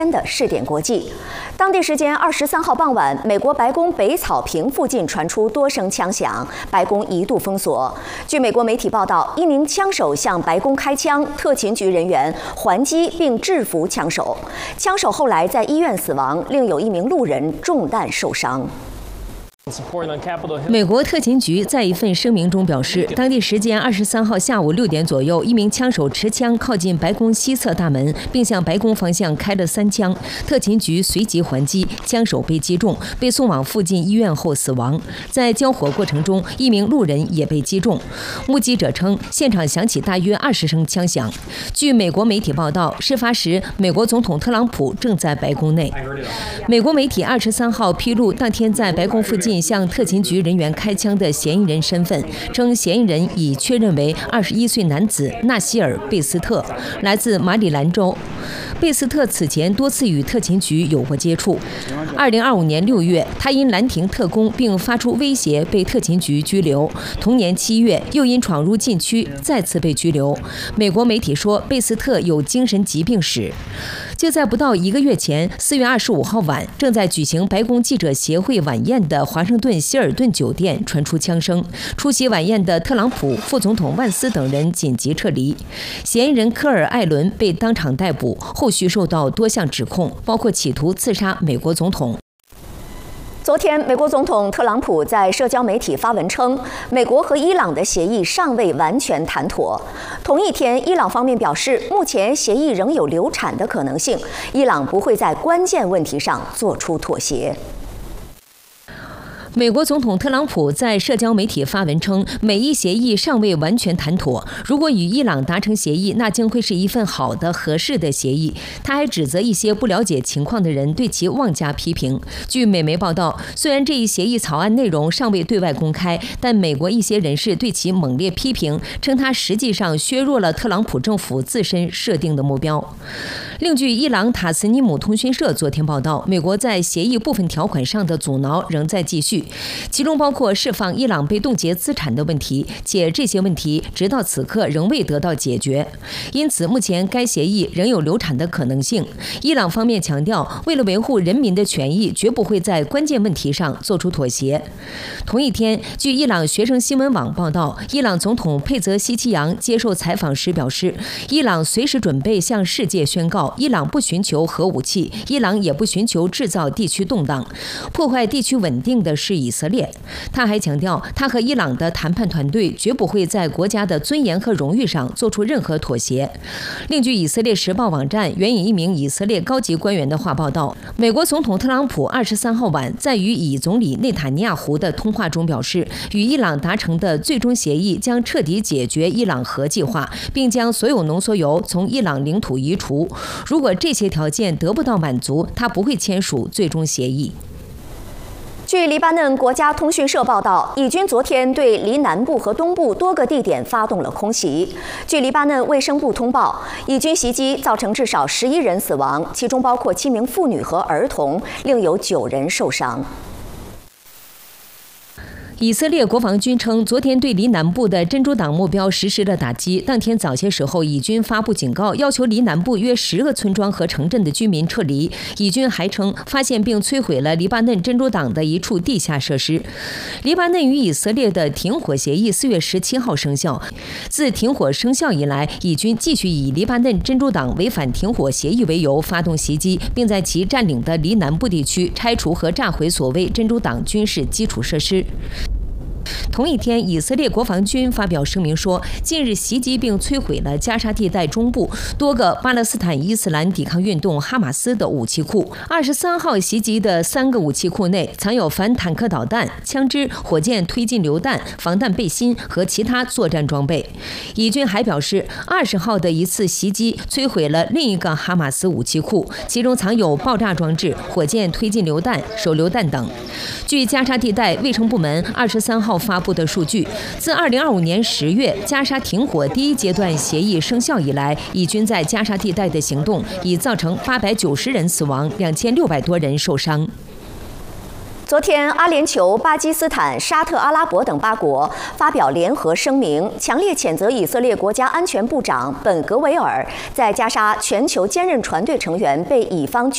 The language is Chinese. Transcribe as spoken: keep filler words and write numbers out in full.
的试点国际，当地时间二十三号傍晚，美国白宫北草坪附近传出多声枪响，白宫一度封锁。据美国媒体报道，一名枪手向白宫开枪，特勤局人员还击并制服枪手，枪手后来在医院死亡，另有一名路人中弹受伤。 美国特勤局在一份声明中表示，当地时间二十三号下午六点左右，一名枪手持枪靠近白宫西侧大门，并向白宫方向开了三枪。特勤局随即还击，枪手被击中，被送往附近医院后死亡。在交火过程中，一名路人也被击中。目击者称，现场响起大约二十声枪响。据美国媒体报道，事发时美国总统特朗普正在白宫内。美国媒体二十三号披露，当天在白宫附近 向特勤局人员开枪的嫌疑人身份，称嫌疑人已确认为二十一岁男子纳西尔·贝斯特，来自马里兰州。贝斯特此前多次与特勤局有过接触。二零二五年六月，他因拦停特工并发出威胁被特勤局拘留。同年七月，又因闯入禁区再次被拘留。美国媒体说，贝斯特有精神疾病史。 就在不到一个月前，四月二十五号晚，正在举行白宫记者协会晚宴的华盛顿希尔顿酒店传出枪声。出席晚宴的特朗普、副总统万斯等人紧急撤离。嫌疑人科尔·艾伦被当场逮捕，后续受到多项指控，包括企图刺杀美国总统。 昨天，美国总统特朗普在社交媒体发文称，美国和伊朗的协议尚未完全谈妥。同一天，伊朗方面表示，目前协议仍有流产的可能性，伊朗不会在关键问题上做出妥协。 美国总统特朗普在社交媒体发文称，美伊协议尚未完全谈妥。如果与伊朗达成协议，那将会是一份好的、合适的协议。他还指责一些不了解情况的人对其妄加批评。据美媒报道，虽然这一协议草案内容尚未对外公开，但美国一些人士对其猛烈批评，称它实际上削弱了特朗普政府自身设定的目标。另据伊朗塔斯尼姆通讯社昨天报道，美国在协议部分条款上的阻挠仍在继续。 其中包括释放伊朗被冻结资产的问题，且这些问题直到此刻仍未得到解决。因此，目前该协议仍有流产的可能性。伊朗方面强调，为了维护人民的权益，绝不会在关键问题上做出妥协。同一天，据伊朗学生新闻网报道，伊朗总统佩泽西奇扬接受采访时表示，伊朗随时准备向世界宣告，伊朗不寻求核武器，伊朗也不寻求制造地区动荡，破坏地区稳定的 是以色列。他还强调，他和伊朗的谈判团队绝不会在国家的尊严和荣誉上做出任何妥协。另据以色列时报网站援引一名以色列高级官员的话报道，美国总统特朗普二十三号晚在与以总理内塔尼亚胡的通话中表示，与伊朗达成的最终协议将彻底解决伊朗核计划，并将所有浓缩铀从伊朗领土移除。如果这些条件得不到满足，他不会签署最终协议。 据黎巴嫩国家通讯社报道，以军昨天对离南部和东部多个地点发动了空袭。据黎巴嫩卫生部通报，以军袭击造成至少十一人死亡，其中包括七名妇女和儿童，另有九人受伤。 以色列国防军称，昨天对离南部的珍珠党目标实施了打击。当天早些时候，以军发布警告，要求离南部约十个村庄和城镇的居民撤离。以军还称，发现并摧毁了黎巴嫩珍珠党的一处地下设施。黎巴嫩与以色列的停火协议四月十七号生效。自停火生效以来，以军继续以黎巴嫩珍珠党违反停火协议为由发动袭击，并在其占领的离南部地区拆除和炸毁所谓珍珠党军事基础设施。 同一天，以色列国防军发表声明说，近日袭击并摧毁了加沙地带中部多个巴勒斯坦伊斯兰抵抗运动哈马斯的武器库。二十三号袭击的三个武器库内藏有反坦克导弹、枪支、火箭推进榴弹、防弹背心和其他作战装备。以军还表示，二十号的一次袭击摧毁了另一个哈马斯武器库，其中藏有爆炸装置、火箭推进榴弹、手榴弹等。据加沙地带卫生部门二十三号发布的数据，自二零二五年十月加沙停火第一阶段协议生效以来，以军在加沙地带的行动已造成八百九十人死亡，两千六百多人受伤。 昨天，阿联酋、巴基斯坦、沙特阿拉伯等八国发表联合声明，强烈谴责以色列国家安全部长本·格维尔在加沙全球坚韧船队成员被以方